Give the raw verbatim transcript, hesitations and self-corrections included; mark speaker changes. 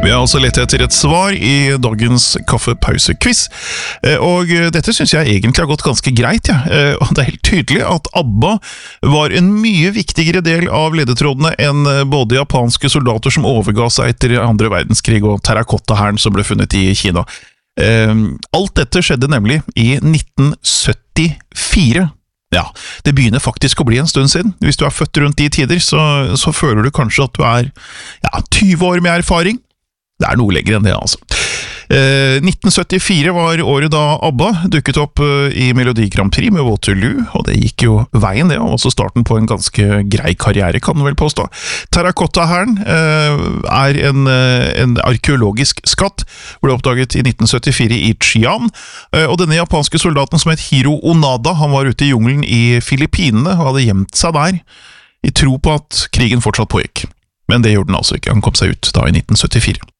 Speaker 1: Vi har altså lett etter et svar i dagens kaffepause-quiz, og dette synes jeg egentlig har gått ganske greit, ja. Og det er helt tydelig at ABBA var en mye viktigere del av ledetrådene enn både japanske soldater som overga seg etter andre verdenskrig og terrakotta-hæren som ble funnet i Kina. Alt dette skjedde nemlig i nitten syttifire. Ja, det begynner faktisk å bli en stund siden. Hvis du er født rundt de tider, så, så føler du kanskje at du er ja, tyve år med erfaring. Det er noe lenger enn det, altså. Eh, nitten syttifire var året da ABBA dukket opp eh, i Melodi Grand Prix med Waterloo, og det gikk jo veien det, og også starten på en ganske grei karriere, kan du vel påstå. Terrakotta-hæren eh, er en, eh, en arkeologisk skatt, ble oppdaget i nitten syttifire i Xi'an, eh, og denne japanske soldaten som het Hiro Onada, han var ute i jungelen i Filippinene og hadde gjemt seg der, i tro på at krigen fortsatt pågikk. Men det gjorde den altså ikke, han kom seg ut da i nitten syttifire.